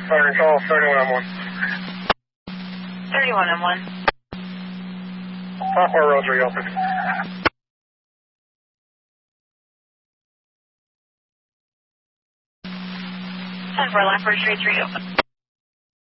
Siren call 31M1. 31M1. Poplar Road's reopened. 10-4 Lafayette Street's reopened.